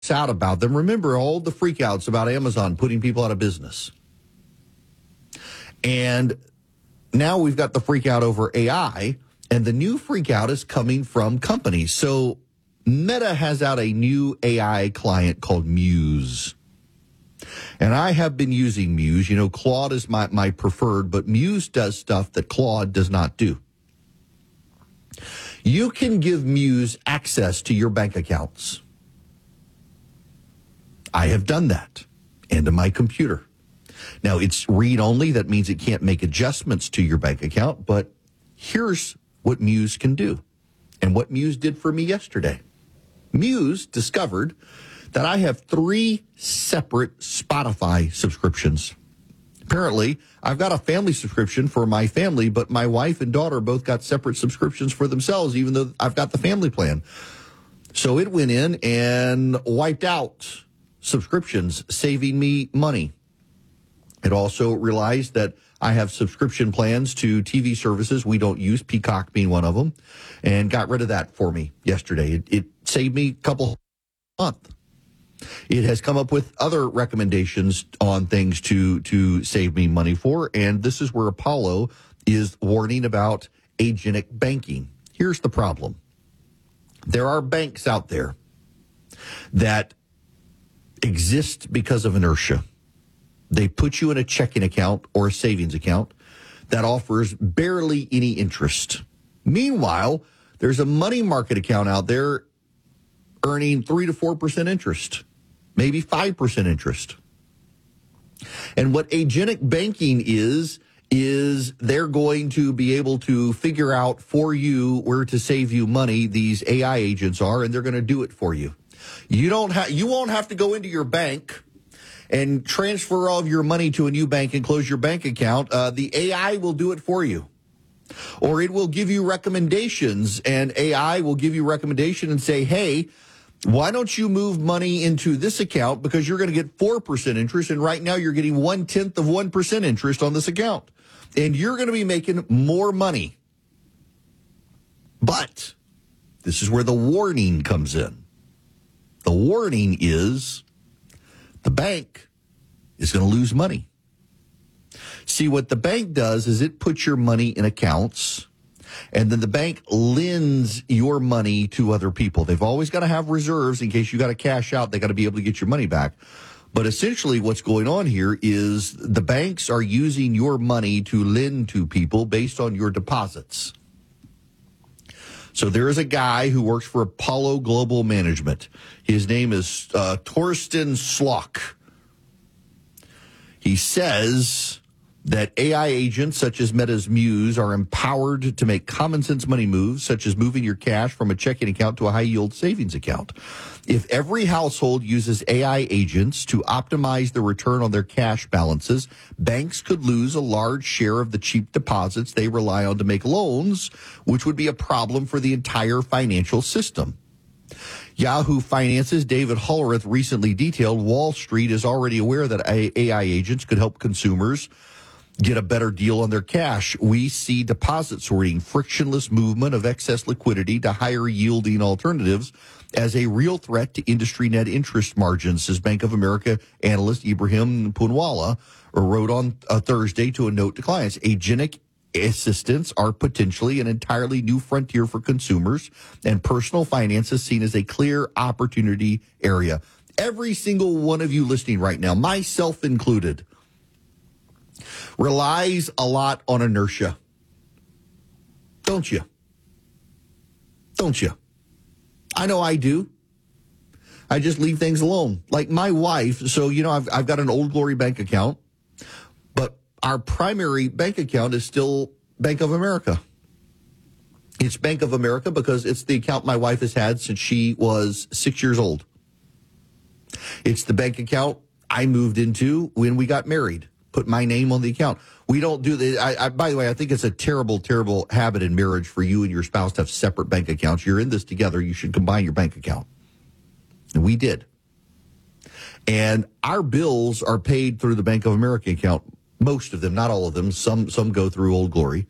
out about them. Remember all the freakouts about Amazon putting people out of business. And now we've got the freakout over AI, and the new freakout is coming from companies. So Meta has out a new AI client called Muse. And I have been using Muse. You know, Claude is my preferred, but Muse does stuff that Claude does not do. You can give Muse access to your bank accounts. I have done that, and to my computer. Now, it's read-only. That means it can't make adjustments to your bank account, but here's what Muse can do, and what Muse did for me yesterday. Muse discovered that I have 3 separate Spotify subscriptions. Apparently, I've got a family subscription for my family, but my wife and daughter both got separate subscriptions for themselves, even though I've got the family plan. So it went in and wiped out subscriptions, saving me money. It also realized that I have subscription plans to TV services we don't use, Peacock being one of them, and got rid of that for me yesterday. It saved me a couple months. It has come up with other recommendations on things to save me money for, and this is where Apollo is warning about agentic banking. Here's the problem. There are banks out there that exist because of inertia. They put you in a checking account or a savings account that offers barely any interest. Meanwhile, there's a money market account out there earning 3 to 4% interest, maybe 5% interest. And what agentic banking is they're going to be able to figure out for you where to save you money. These AI agents are, and they're going to do it for you. You won't have to go into your bank and transfer all of your money to a new bank and close your bank account. The AI will do it for you. Or it will give you recommendations, and AI will give you recommendation and say, hey, why don't you move money into this account because you're going to get 4% interest, and right now you're getting 1/10 of 1% interest on this account. And you're going to be making more money. But this is where the warning comes in. The warning is the bank is going to lose money. See, what the bank does is it puts your money in accounts, and then the bank lends your money to other people. They've always got to have reserves in case you got to cash out. They got to be able to get your money back. But essentially what's going on here is the banks are using your money to lend to people based on your deposits. So there is a guy who works for Apollo Global Management. His name is Torsten Slok. He says that AI agents such as Meta's Muse are empowered to make common sense money moves, such as moving your cash from a checking account to a high yield savings account. If every household uses AI agents to optimize the return on their cash balances, banks could lose a large share of the cheap deposits they rely on to make loans, which would be a problem for the entire financial system. Yahoo Finance's David Hollerith recently detailed Wall Street is already aware that AI agents could help consumers get a better deal on their cash. We see deposit sorting, frictionless movement of excess liquidity to higher yielding alternatives as a real threat to industry net interest margins, says Bank of America analyst Ibrahim Poonawala wrote on Thursday to a note to clients. Agentic assistants are potentially an entirely new frontier for consumers, and personal finance is seen as a clear opportunity area. Every single one of you listening right now, myself included, relies a lot on inertia. Don't you? Don't you? I know I do. I just leave things alone. Like my wife, so, you know, I've got an Old Glory bank account, but our primary bank account is still Bank of America. It's Bank of America because it's the account my wife has had since she was 6 years old. It's the bank account I moved into when we got married. Put my name on the account. We don't do that. By the way, I think it's a terrible, terrible habit in marriage for you and your spouse to have separate bank accounts. You're in this together. You should combine your bank account. And we did. And our bills are paid through the Bank of America account. Most of them, not all of them. Some go through Old Glory.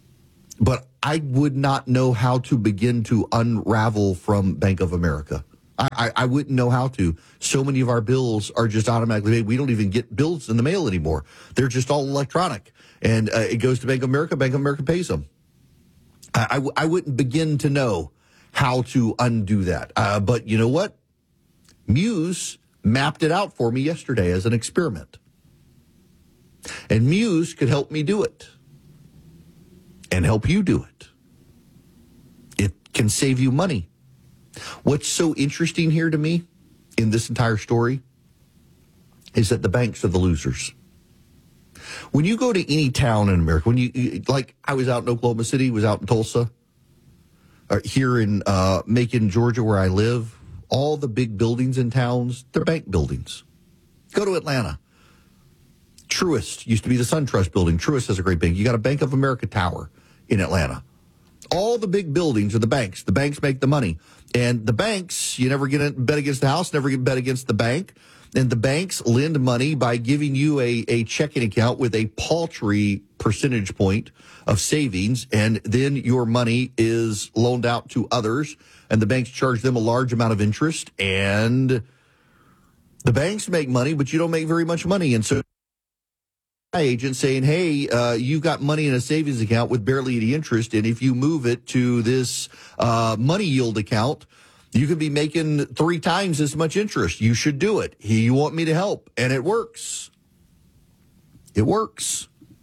But I would not know how to begin to unravel from Bank of America. I wouldn't know how to. So many of our bills are just automatically paid. We don't even get bills in the mail anymore. They're just all electronic. And it goes to Bank of America. Bank of America pays them. I wouldn't begin to know how to undo that. But you know what? Muse mapped it out for me yesterday as an experiment. And Muse could help me do it and help you do it. It can save you money. What's so interesting here to me in this entire story is that the banks are the losers. When you go to any town in America, like I was out in Oklahoma City, was out in Tulsa, here in Macon, Georgia, where I live, all the big buildings in towns, they're bank buildings. Go to Atlanta. Truist used to be the SunTrust building. Truist has a great bank. You got a Bank of America tower in Atlanta. All the big buildings are the banks. The banks make the money. And the banks, you never get a bet against the house, never get bet against the bank. And the banks lend money by giving you a checking account with a paltry percentage point of savings. And then your money is loaned out to others. And the banks charge them a large amount of interest. And the banks make money, but you don't make very much money. And so agent saying, hey, you've got money in a savings account with barely any interest, and if you move it to this money yield account, you could be making 3 times as much interest. You should do it. You want me to help, and it works. It works.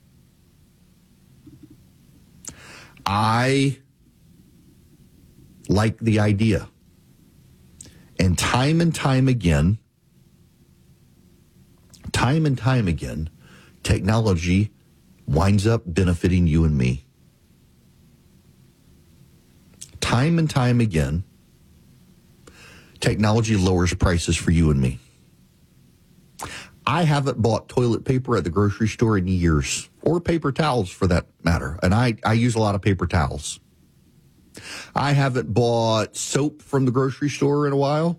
I like the idea. And time again, technology winds up benefiting you and me. Time and time again, technology lowers prices for you and me. I haven't bought toilet paper at the grocery store in years, or paper towels for that matter, and I use a lot of paper towels. I haven't bought soap from the grocery store in a while.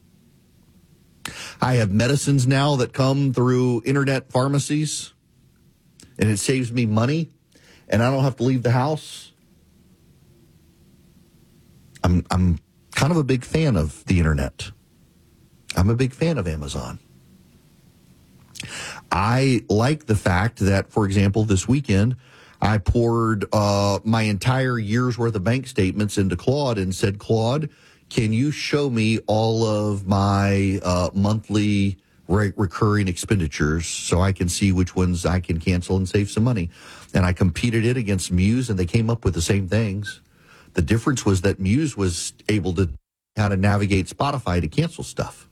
I have medicines now that come through internet pharmacies, and it saves me money, and I don't have to leave the house. I'm kind of a big fan of the internet. I'm a big fan of Amazon. I like the fact that, for example, this weekend, I poured my entire year's worth of bank statements into Claude and said, Claude, can you show me all of my monthly recurring expenditures so I can see which ones I can cancel and save some money? And I competed it against Muse, and they came up with the same things. The difference was that Muse was able to how to navigate Spotify to cancel stuff.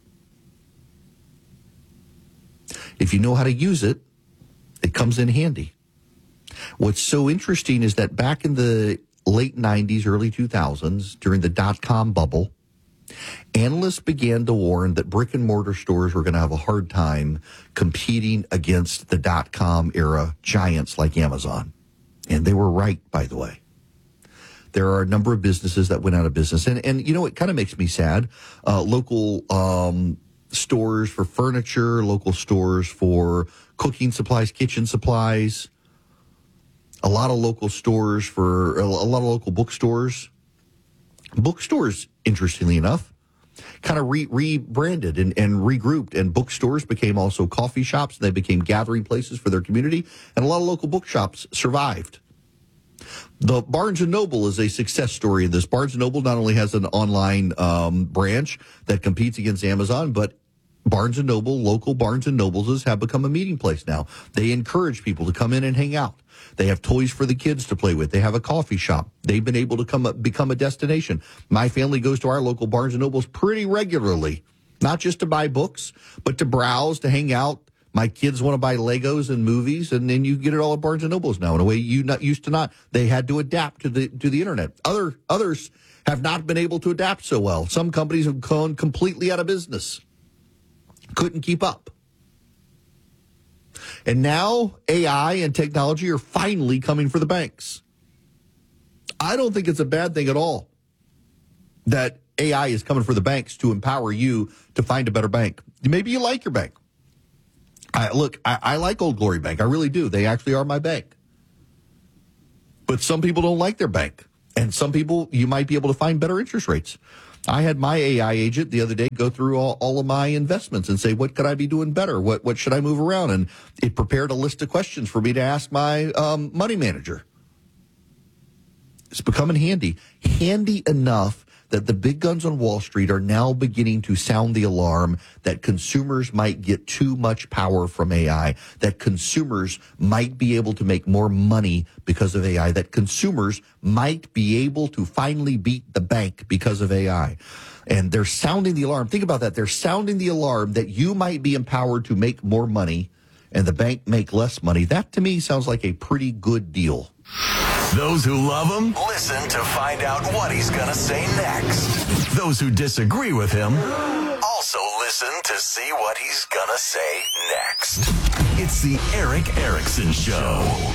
If you know how to use it, it comes in handy. What's so interesting is that back in the late 90s, early 2000s, during the dot-com bubble, analysts began to warn that brick-and-mortar stores were going to have a hard time competing against the dot-com era giants like Amazon. And they were right, by the way. There are a number of businesses that went out of business. And you know, it kind of makes me sad. Local stores for furniture, local stores for cooking supplies, kitchen supplies, a lot of local stores for a lot of local bookstores. Bookstores, interestingly enough, kind of rebranded and regrouped, and bookstores became also coffee shops. They became gathering places for their community, and a lot of local bookshops survived. The Barnes & Noble is a success story in this. Barnes & Noble not only has an online branch that competes against Amazon, but Barnes & Noble, local Barnes & Nobles have become a meeting place now. They encourage people to come in and hang out. They have toys for the kids to play with. They have a coffee shop. They've been able to become a destination. My family goes to our local Barnes & Nobles pretty regularly, not just to buy books, but to browse, to hang out. My kids want to buy Legos and movies, and then you get it all at Barnes & Nobles now in a way you not used to not. They had to adapt to the internet. Others have not been able to adapt so well. Some companies have gone completely out of business. Couldn't keep up. And now AI and technology are finally coming for the banks. I don't think it's a bad thing at all that AI is coming for the banks to empower you to find a better bank. Maybe you like your bank. I like Old Glory Bank. I really do. They actually are my bank. But some people don't like their bank. And some people, you might be able to find better interest rates. I had my AI agent the other day go through all of my investments and say, what could I be doing better? What should I move around? And it prepared a list of questions for me to ask my money manager. It's becoming handy enough that the big guns on Wall Street are now beginning to sound the alarm that consumers might get too much power from AI, that consumers might be able to make more money because of AI, that consumers might be able to finally beat the bank because of AI. And they're sounding the alarm. Think about that. They're sounding the alarm that you might be empowered to make more money and the bank make less money. That to me sounds like a pretty good deal. Those who love him, listen to find out what he's going to say next. Those who disagree with him, also listen to see what he's going to say next. It's the Erick Erickson Show.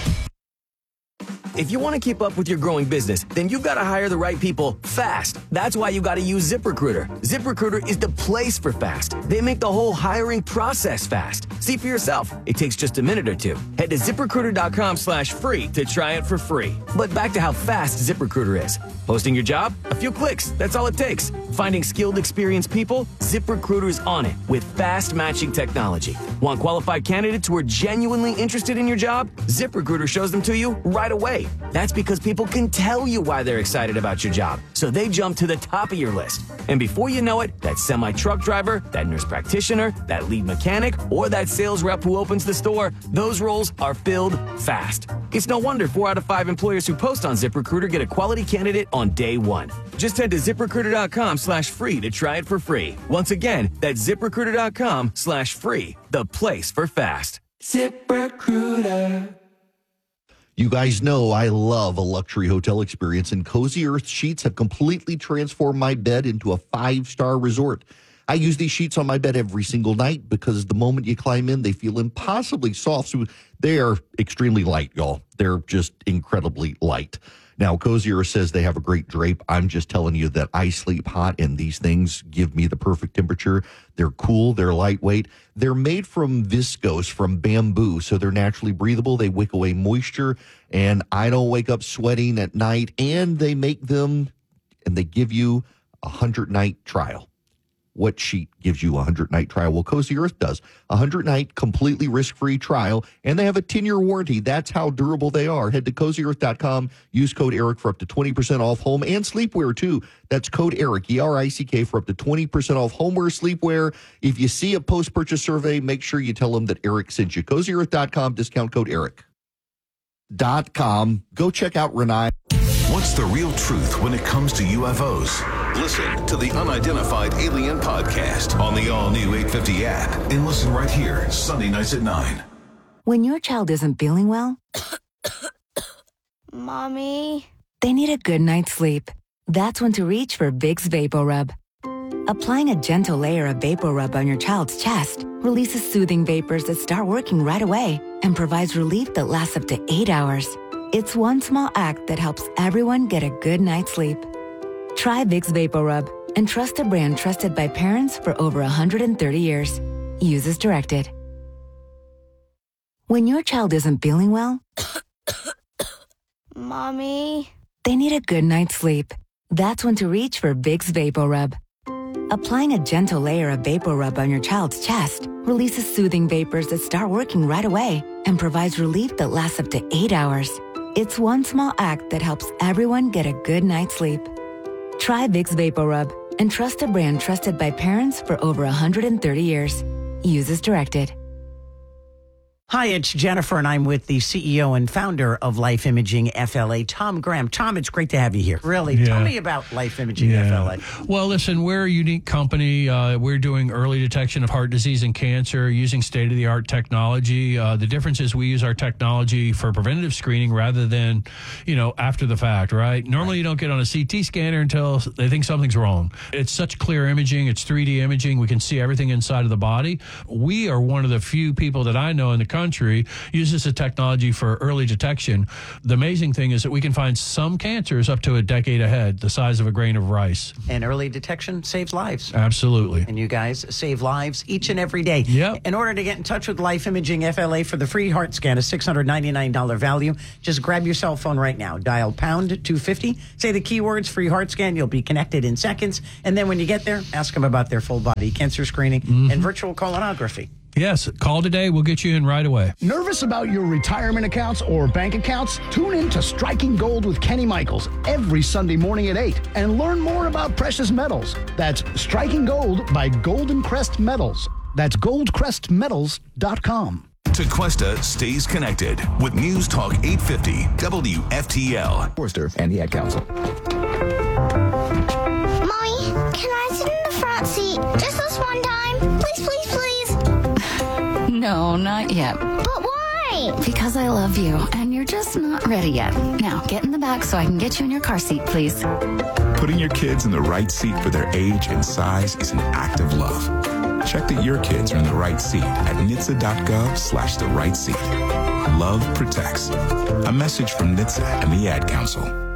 If you want to keep up with your growing business, then you've got to hire the right people fast. That's why you got to use ZipRecruiter. ZipRecruiter is the place for fast. They make the whole hiring process fast. See for yourself. It takes just a minute or two. Head to ZipRecruiter.com/free to try it for free. But back to how fast ZipRecruiter is. Posting your job? A few clicks. That's all it takes. Finding skilled, experienced people? ZipRecruiter is on it with fast matching technology. Want qualified candidates who are genuinely interested in your job? ZipRecruiter shows them to you right away. That's because people can tell you why they're excited about your job, so they jump to the top of your list. And before you know it, that semi-truck driver, that nurse practitioner, that lead mechanic, or that sales rep who opens the store, those roles are filled fast. It's no wonder 4 out of 5 employers who post on ZipRecruiter get a quality candidate on day one. Just head to ZipRecruiter.com/free to try it for free. Once again, that's ZipRecruiter.com/free, the place for fast. ZipRecruiter. You guys know I love a luxury hotel experience, and Cozy Earth sheets have completely transformed my bed into a 5-star resort. I use these sheets on my bed every single night because the moment you climb in, they feel impossibly soft. So they are extremely light, y'all. They're just incredibly light. Now, Cozy Earth says they have a great drape. I'm just telling you that I sleep hot, and these things give me the perfect temperature. They're cool. They're lightweight. They're made from viscose, from bamboo, so they're naturally breathable. They wick away moisture, and I don't wake up sweating at night. And they make them, and they give you a 100-night trial. What sheet gives you a 100-night trial? Well, Cozy Earth does. A 100-night completely risk-free trial, and they have a 10-year warranty. That's how durable they are. Head to CozyEarth.com. Use code ERIC for up to 20% off home and sleepwear, too. That's code ERIC, E-R-I-C-K, for up to 20% off homeware, sleepwear. If you see a post-purchase survey, make sure you tell them that Eric sent you. CozyEarth.com, discount code ERIC.com. Go check out Renai. What's the real truth when it comes to UFOs? Listen to the Unidentified Alien Podcast on the all-new 850 app and listen right here, Sunday nights at 9. When your child isn't feeling well, Mommy, they need a good night's sleep. That's when to reach for Vicks VapoRub. Applying a gentle layer of VapoRub on your child's chest releases soothing vapors that start working right away and provides relief that lasts up to 8 hours. It's one small act that helps everyone get a good night's sleep. Try Vicks VapoRub and trust a brand trusted by parents for over 130 years. Use as directed. When your child isn't feeling well, Mommy, they need a good night's sleep. That's when to reach for Vicks VapoRub. Applying a gentle layer of VapoRub on your child's chest releases soothing vapors that start working right away and provides relief that lasts up to 8 hours. It's one small act that helps everyone get a good night's sleep. Try Vicks VapoRub and trust a brand trusted by parents for over 130 years. Use as directed. Hi, it's Jennifer, and I'm with the CEO and founder of Life Imaging FLA, Tom Graham. Tom, it's great to have you here. Really, tell me about Life Imaging FLA. Well, listen, we're a unique company. We're doing early detection of heart disease and cancer using state-of-the-art technology. The difference is we use our technology for preventative screening rather than, after the fact, right? Normally, you don't get on a CT scanner until they think something's wrong. It's such clear imaging. It's 3D imaging. We can see everything inside of the body. We are one of the few people that I know in the country uses the technology for early detection. The amazing thing is that we can find some cancers up to a decade ahead, the size of a grain of rice. And early detection saves lives. Absolutely. And you guys save lives each and every day. Yep. In order to get in touch with Life Imaging FLA for the free heart scan, a $699 value, just grab your cell phone right now. Dial pound 250. Say the keywords free heart scan. You'll be connected in seconds. And then when you get there, ask them about their full body cancer screening and virtual colonography. Yes, call today. We'll get you in right away. Nervous about your retirement accounts or bank accounts? Tune in to Striking Gold with Kenny Michaels every Sunday morning at 8 and learn more about precious metals. That's Striking Gold by Golden Crest Metals. That's goldcrestmetals.com. Tequesta stays connected with News Talk 850 WFTL. Forster and the Ad Council. Mommy, can I sit in the front seat just this one time? Please, please, please. No, not yet. But why? Because I love you, and you're just not ready yet. Now, get in the back so I can get you in your car seat, please. Putting your kids in the right seat for their age and size is an act of love. Check that your kids are in the right seat at NHTSA.gov/the right seat. Love protects. A message from NHTSA and the Ad Council.